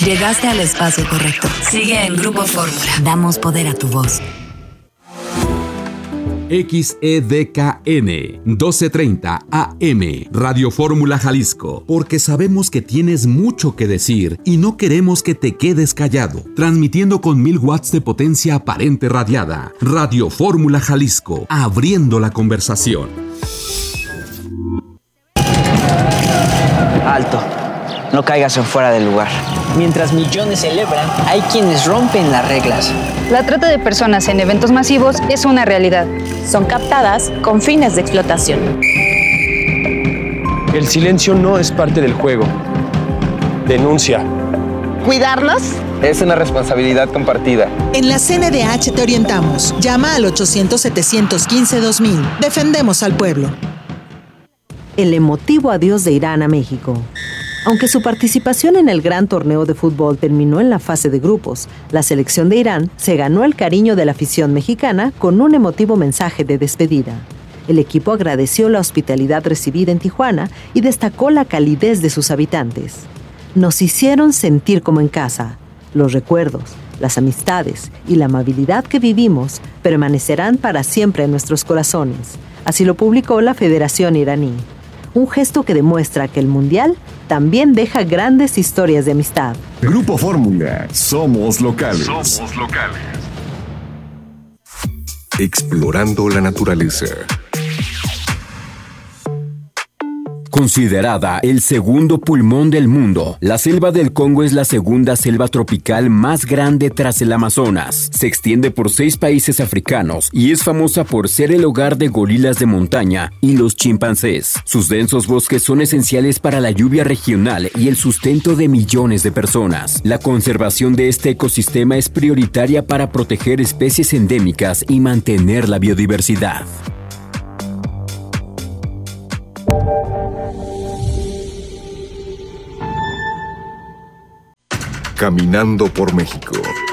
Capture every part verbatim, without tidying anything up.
Llegaste al espacio correcto. Sigue en Grupo Fórmula. Damos poder a tu voz. X E D K N doce treinta A M Radio Fórmula Jalisco, porque sabemos que tienes mucho que decir y no queremos que te quedes callado. Transmitiendo con mil watts de potencia aparente radiada. Radio Fórmula Jalisco, abriendo la conversación. Alto, no caigas en fuera del lugar. Mientras millones celebran, hay quienes rompen las reglas. La trata de personas en eventos masivos es una realidad. Son captadas con fines de explotación. El silencio no es parte del juego. Denuncia. ¿Cuidarnos? Es una responsabilidad compartida. En la C N D H te orientamos. Llama al ochocientos, setecientos quince, dos mil. Defendemos al pueblo. El emotivo adiós de Irán a México. Aunque su participación en el gran torneo de fútbol terminó en la fase de grupos, la selección de Irán se ganó el cariño de la afición mexicana con un emotivo mensaje de despedida. El equipo agradeció la hospitalidad recibida en Tijuana y destacó la calidez de sus habitantes. Nos hicieron sentir como en casa. Los recuerdos, las amistades y la amabilidad que vivimos permanecerán para siempre en nuestros corazones. Así lo publicó la Federación Iraní. Un gesto que demuestra que el Mundial también deja grandes historias de amistad. Grupo Fórmula, somos locales. Somos locales. Explorando la naturaleza. Considerada el segundo pulmón del mundo, la selva del Congo es la segunda selva tropical más grande tras el Amazonas. Se extiende por seis países africanos y es famosa por ser el hogar de gorilas de montaña y los chimpancés. Sus densos bosques son esenciales para la lluvia regional y el sustento de millones de personas. La conservación de este ecosistema es prioritaria para proteger especies endémicas y mantener la biodiversidad. Caminando por México.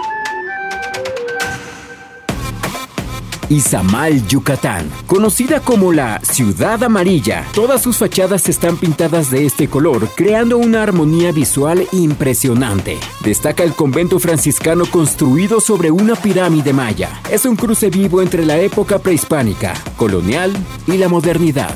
Izamal, Yucatán, conocida como la Ciudad Amarilla. Todas sus fachadas están pintadas de este color, creando una armonía visual impresionante. Destaca el convento franciscano construido sobre una pirámide maya. Es un cruce vivo entre la época prehispánica, colonial y la modernidad.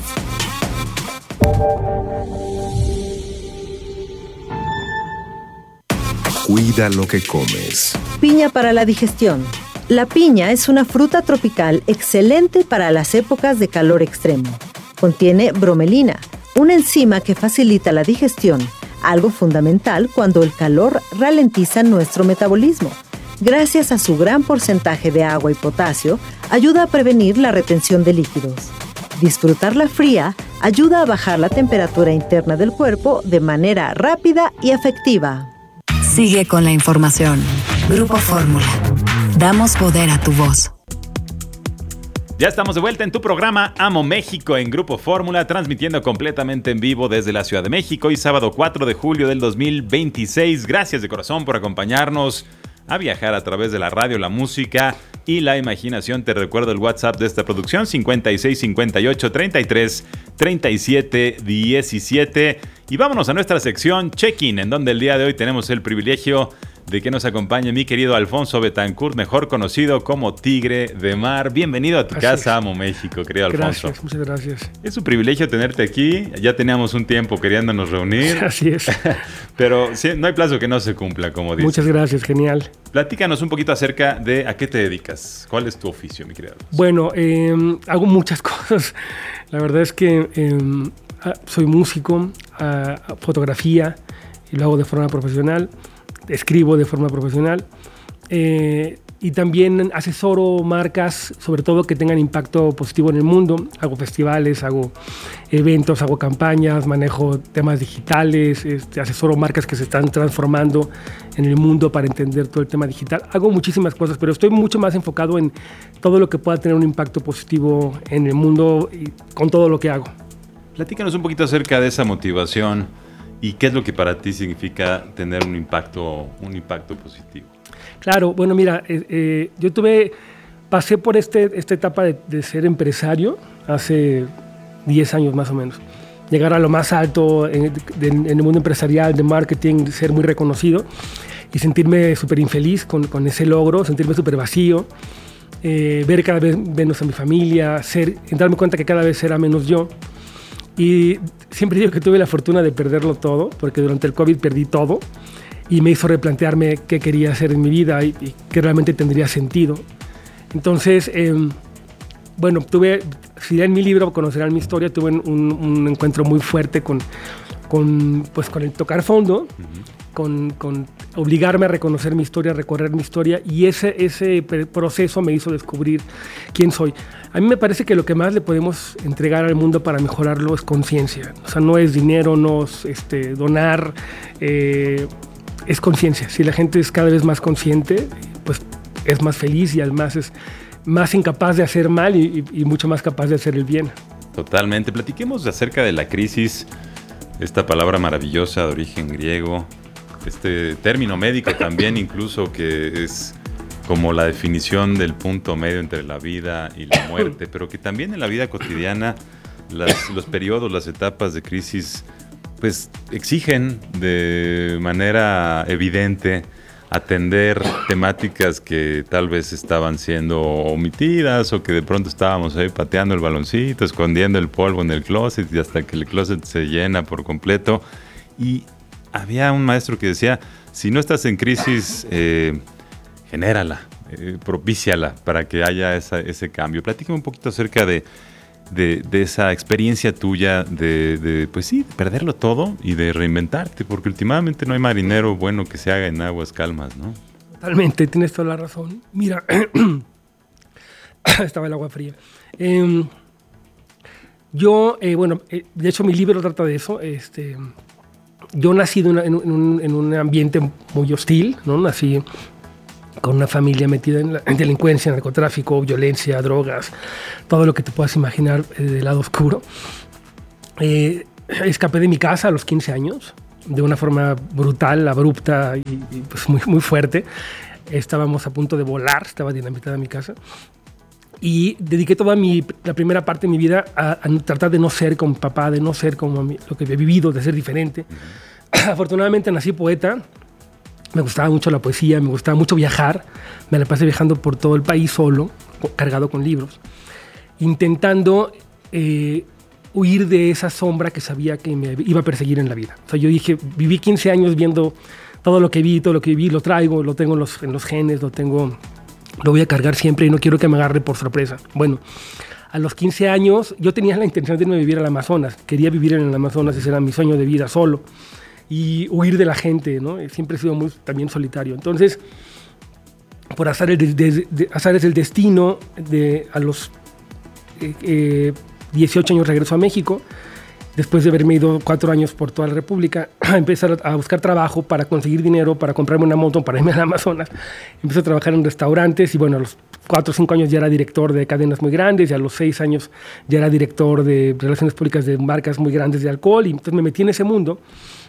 Cuida lo que comes. Piña para la digestión. La piña es una fruta tropical excelente para las épocas de calor extremo. Contiene bromelina, una enzima que facilita la digestión, algo fundamental cuando el calor ralentiza nuestro metabolismo. Gracias a su gran porcentaje de agua y potasio, ayuda a prevenir la retención de líquidos. Disfrutarla fría ayuda a bajar la temperatura interna del cuerpo de manera rápida y efectiva. Sigue con la información. Grupo Fórmula. Damos poder a tu voz. Ya estamos de vuelta en tu programa Amo México en Grupo Fórmula, transmitiendo completamente en vivo desde la Ciudad de México y sábado cuatro de julio del dos mil veintiséis. Gracias de corazón por acompañarnos a viajar a través de la radio, la música y la imaginación. Te recuerdo el WhatsApp de esta producción, cincuenta y seis, cincuenta y ocho, treinta y tres, treinta y siete, diecisiete. Y vámonos a nuestra sección Check-in, en donde el día de hoy tenemos el privilegio de que nos acompañe mi querido Alfonso Betancourt, mejor conocido como Tigre de Mar. Bienvenido a tu Así casa, es. Amo México, querido Alfonso. Gracias, muchas gracias. Es un privilegio tenerte aquí. Ya teníamos un tiempo queriéndonos reunir. Así es. Pero sí, no hay plazo que no se cumpla, como dices. Muchas gracias, genial. Platícanos un poquito acerca de a qué te dedicas. ¿Cuál es tu oficio, mi querido Alfonso? Bueno, eh, hago muchas cosas. La verdad es que eh, soy músico, uh, fotografía, y lo hago de forma profesional. Escribo de forma profesional eh, y también asesoro marcas, sobre todo que tengan impacto positivo en el mundo. Hago festivales, hago eventos, hago campañas, manejo temas digitales, este, asesoro marcas que se están transformando en el mundo para entender todo el tema digital. Hago muchísimas cosas, pero estoy mucho más enfocado en todo lo que pueda tener un impacto positivo en el mundo y con todo lo que hago. Platícanos un poquito acerca de esa motivación. ¿Y qué es lo que para ti significa tener un impacto, un impacto positivo? Claro, bueno, mira, eh, eh, yo tuve, pasé por este, esta etapa de, de ser empresario hace diez años más o menos. llegar a lo más alto en, en, en el mundo empresarial, de marketing, ser muy reconocido y sentirme súper infeliz con, con ese logro, sentirme súper vacío, eh, ver cada vez menos a mi familia, ser, darme cuenta que cada vez era menos yo. Y siempre digo que tuve la fortuna de perderlo todo, porque durante el COVID perdí todo y me hizo replantearme qué quería hacer en mi vida y, y qué realmente tendría sentido. Entonces, eh, bueno, tuve, si leen mi libro, conocerán mi historia, tuve un, un encuentro muy fuerte con, con, pues, con el tocar fondo, uh-huh. con, con obligarme a reconocer mi historia, a recorrer mi historia, y ese, ese proceso me hizo descubrir quién soy. A mí me parece que lo que más le podemos entregar al mundo para mejorarlo es conciencia. O sea, no es dinero, no es este, donar, eh, es conciencia. Si la gente es cada vez más consciente, pues es más feliz y además es más incapaz de hacer mal y, y, y mucho más capaz de hacer el bien. Totalmente. Platiquemos acerca de la crisis, esta palabra maravillosa de origen griego, este término médico también incluso, que es como la definición del punto medio entre la vida y la muerte, pero que también en la vida cotidiana las, los periodos, las etapas de crisis, pues exigen de manera evidente atender temáticas que tal vez estaban siendo omitidas o que de pronto estábamos ahí pateando el baloncito, escondiendo el polvo en el closet y hasta que el closet se llena por completo. Y había un maestro que decía, si no estás en crisis, eh, genérala, eh, propíciala para que haya esa, ese cambio. Platícame un poquito acerca de, de, de esa experiencia tuya de, de, pues sí, de perderlo todo y de reinventarte, porque últimamente no hay marinero bueno que se haga en aguas calmas, ¿no? Totalmente, tienes toda la razón. Mira, estaba el agua fría. Eh, yo, eh, bueno, eh, de hecho mi libro trata de eso. Este, yo nací de una, en, un, en un ambiente muy hostil, ¿no? Nací con una familia metida en, la, en delincuencia, narcotráfico, violencia, drogas, todo lo que te puedas imaginar eh, del lado oscuro. Eh, escapé de mi casa a los quince años, de una forma brutal, abrupta y, y pues muy, muy fuerte. Estábamos a punto de volar, estaba dinamitada mi casa. Y dediqué toda mi, la primera parte de mi vida a, a tratar de no ser como mi papá, de no ser como mi, lo que he vivido, de ser diferente. Uh-huh. Afortunadamente nací poeta. Me gustaba mucho la poesía, me gustaba mucho viajar. Me la pasé viajando por todo el país solo, cargado con libros, intentando eh, huir de esa sombra que sabía que me iba a perseguir en la vida. O sea, yo dije, viví quince años viendo todo lo que vi, todo lo que viví, lo traigo, lo tengo en los, en los genes, lo tengo, lo voy a cargar siempre y no quiero que me agarre por sorpresa. Bueno, a los quince años yo tenía la intención de irme a vivir al Amazonas. Quería vivir en el Amazonas, ese era mi sueño de vida, solo. Y huir de la gente, ¿no? Siempre he sido muy también solitario. Entonces, por azares, de, de, de, azares del destino, de, a los eh, eh, dieciocho años regreso a México, después de haberme ido cuatro años por toda la República, a empezar a buscar trabajo para conseguir dinero, para comprarme una moto, para irme al Amazonas. Empecé a trabajar en restaurantes y bueno, a los cuatro o cinco años ya era director de cadenas muy grandes y a los seis años ya era director de relaciones públicas de marcas muy grandes de alcohol y entonces me metí en ese mundo.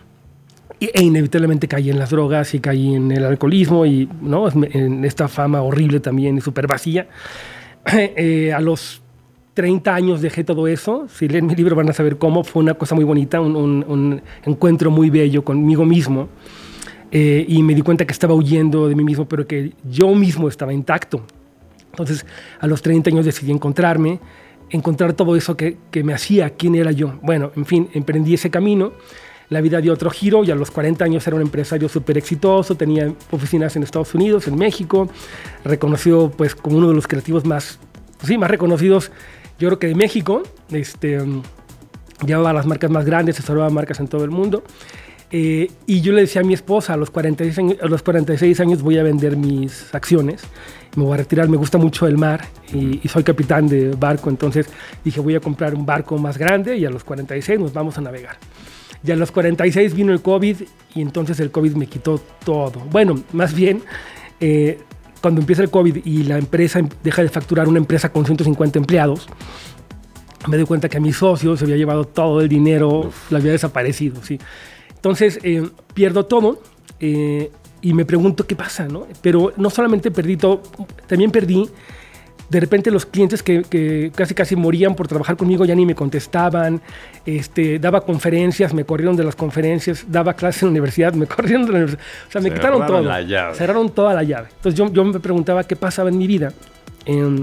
E inevitablemente caí en las drogas y caí en el alcoholismo y ¿no? en esta fama horrible también y súper vacía. Eh, a los treinta años dejé todo eso. Si leen mi libro van a saber cómo. Fue una cosa muy bonita, un, un, un encuentro muy bello conmigo mismo. Eh, y me di cuenta que estaba huyendo de mí mismo, pero que yo mismo estaba intacto. Entonces, a los treinta años decidí encontrarme, encontrar todo eso que, que me hacía, quién era yo. Bueno, en fin, emprendí ese camino. La vida dio otro giro y a los cuarenta años era un empresario súper exitoso, tenía oficinas en Estados Unidos, en México, reconocido pues, como uno de los creativos más, sí, más reconocidos, yo creo que de México. Este, llevaba las marcas más grandes, asesoraba marcas en todo el mundo. Eh, y yo le decía a mi esposa, a los, cuarenta y seis años, a los cuarenta y seis años voy a vender mis acciones, me voy a retirar, me gusta mucho el mar y, y soy capitán de barco, entonces dije voy a comprar un barco más grande y a los cuarenta y seis nos vamos a navegar. Y a los cuarenta y seis vino el COVID y entonces el COVID me quitó todo. Bueno, más bien, eh, cuando empieza el COVID y la empresa deja de facturar, una empresa con ciento cincuenta empleados, me doy cuenta que a mis socios se había llevado todo el dinero, lo había desaparecido, ¿sí? Entonces, eh, pierdo todo eh, y me pregunto qué pasa, ¿no? Pero no solamente perdí todo, también perdí De repente los clientes que, que casi casi morían por trabajar conmigo ya ni me contestaban. Este, daba conferencias, me corrieron de las conferencias. Daba clases en la universidad, me corrieron de la universidad. O sea, me quitaron todo. La llave. Cerraron toda la llave. Entonces yo, yo me preguntaba qué pasaba en mi vida. Eh,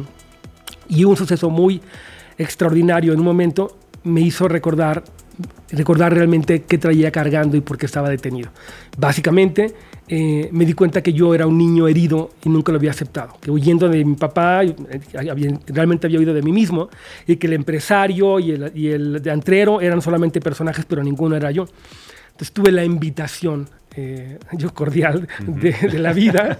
y un suceso muy extraordinario en un momento me hizo recordar, recordar realmente qué traía cargando y por qué estaba detenido. Básicamente, eh, me di cuenta que yo era un niño herido y nunca lo había aceptado. Que huyendo de mi papá, eh, había, realmente había huido de mí mismo, y que el empresario y el, y el de antrero eran solamente personajes, pero ninguno era yo. Entonces tuve la invitación, eh, yo cordial, uh-huh. de, de la vida.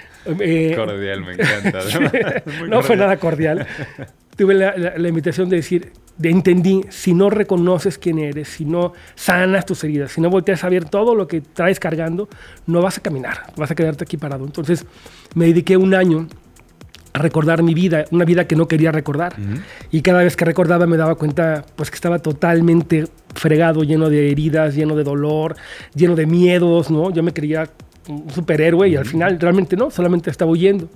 Eh, cordial, me encanta. Sí, no cordial. Fue nada cordial. Tuve la, la, la invitación de decir, de entendí, si no reconoces quién eres, si no sanas tus heridas, si no volteas a ver todo lo que traes cargando, no vas a caminar, vas a quedarte aquí parado. Entonces me dediqué un año a recordar mi vida, una vida que no quería recordar. Uh-huh. Y cada vez que recordaba me daba cuenta pues, que estaba totalmente fregado, lleno de heridas, lleno de dolor, lleno de miedos, ¿no? Yo me creía un superhéroe y al final realmente no, solamente estaba huyendo.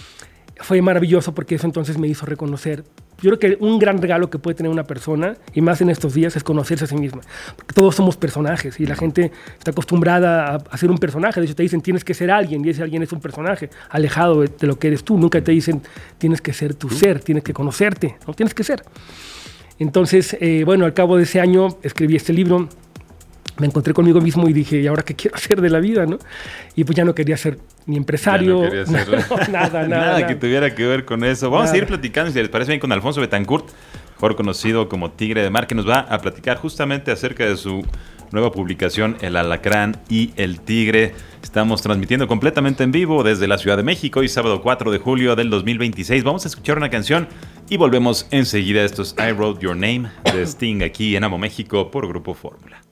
Fue maravilloso porque eso entonces me hizo reconocer. Yo creo que un gran regalo que puede tener una persona, y más en estos días, es conocerse a sí misma. Porque todos somos personajes y la gente está acostumbrada a, a ser un personaje. De hecho, te dicen tienes que ser alguien y ese alguien es un personaje alejado de, de lo que eres tú. Nunca te dicen tienes que ser tu ser, tienes que conocerte, no tienes que ser. Entonces, eh, bueno, al cabo de ese año escribí este libro. Me encontré conmigo mismo y dije, ¿y ahora qué quiero hacer de la vida, no? Y pues ya no quería ser ni empresario, ya no quería ser no, nada, nada, nada nada que tuviera que ver con eso. Vamos nada. a ir platicando, si les parece bien, con Alfonso Betancourt, mejor conocido como Tigre de Mar, que nos va a platicar justamente acerca de su nueva publicación, El Alacrán y el Tigre. Estamos transmitiendo completamente en vivo desde la Ciudad de México, hoy sábado cuatro de julio del dos mil veintiséis. Vamos a escuchar una canción y volvemos enseguida. Esto es I Wrote Your Name de Sting aquí en Amo México por Grupo Fórmula.